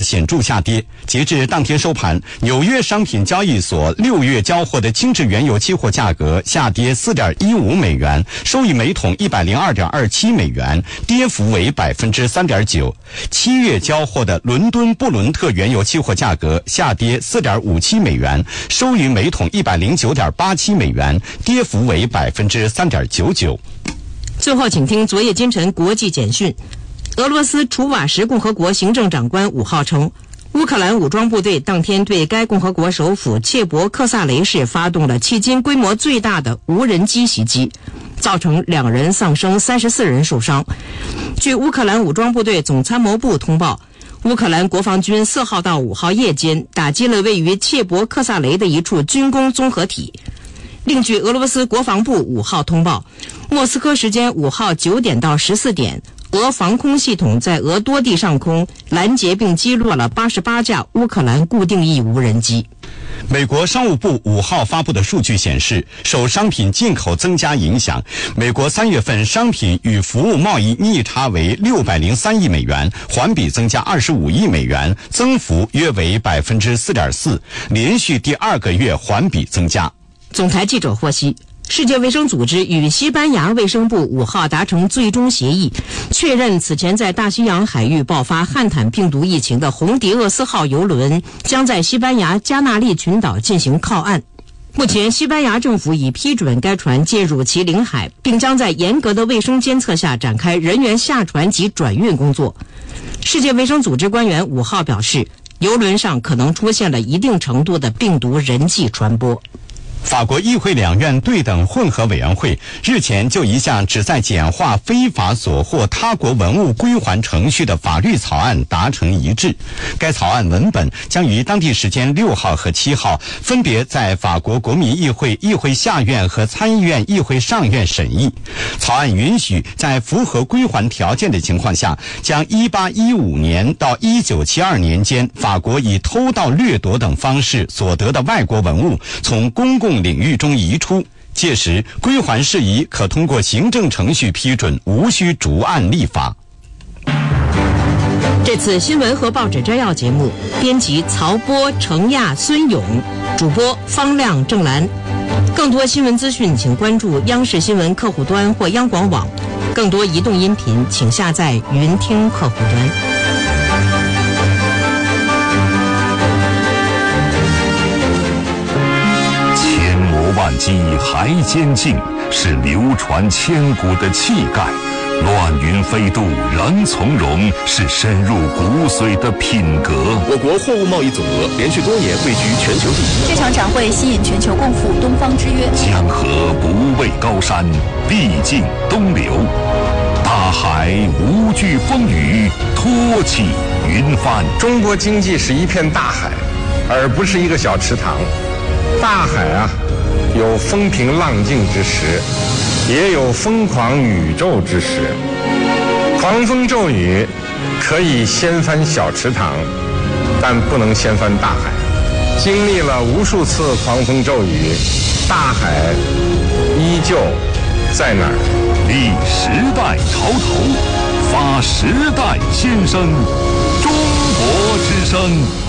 显著下跌。截至当天收盘，纽约商品交易所6月交货的轻质原油期货价格下跌 4.15 美元，收于每桶 102.27 美元，跌幅为 3.9%。7月交货的伦敦布伦特原油期货价格下跌 4.57 美元，收于每桶 109.87 美元，跌幅为 3.99%。 最后请听昨夜今晨国际简讯。俄罗斯楚瓦什共和国行政长官5号称，乌克兰武装部队当天对该共和国首府切博克萨雷市发动了迄今规模最大的无人机袭击，造成2人丧生，34人受伤。据乌克兰武装部队总参谋部通报，乌克兰国防军4号到5号夜间打击了位于切博克萨雷的一处军工综合体。另据俄罗斯国防部5号通报，莫斯科时间5号9点到14点，俄防空系统在俄多地上空拦截并击落了88架乌克兰固定翼无人机。 美国商务部5号发布的数据显示，受商品进口增加影响，美国3月份商品与服务贸易逆差为603亿美元，环比增加25亿美元，增幅约为 4.4%， 连续第2个月环比增加。 总台记者获悉，世界卫生组织与西班牙卫生部5号达成最终协议，确认此前在大西洋海域爆发汉坦病毒疫情的红迪厄斯号邮轮将在西班牙加纳利群岛进行靠岸。目前西班牙政府已批准该船进入其领海，并将在严格的卫生监测下展开人员下船及转运工作。世界卫生组织官员5号表示，邮轮上可能出现了一定程度的病毒人际传播。 法国议会两院对等混合委员会日前就一项旨在简化非法所获他国文物归还程序的法律草案达成一致。该草案文本将于当地时间6号和7号分别在法国国民议会、议会下院和参议院议会上院审议。草案允许在符合归还条件的情况下，将1815年到1972年间法国以偷盗、掠夺等方式所得的外国文物从公共领域中移出，届时归还事宜可通过行政程序批准，无需逐案立法。 这次新闻和报纸摘要节目，编辑曹波、程亚、孙勇，主播方亮、郑兰。更多新闻资讯请关注央视新闻客户端或央广网，更多移动音频请下载云听客户端。 万机还坚劲，是流传千古的气概；乱云飞渡仍从容，是深入骨髓的品格。 我国货物贸易总额连续多年位居全球第一。 这场展会吸引全球共赴东方之约。 江河不畏高山，历尽东流；大海无惧风雨，托起云帆。 中国经济是一片大海，而不是一个小池塘。大海啊，有风平浪静之时，也有疯狂宇宙之时。狂风骤雨可以掀翻小池塘，但不能掀翻大海。经历了无数次狂风骤雨，大海依旧在那儿。 立时代潮头，发时代先声，中国之声。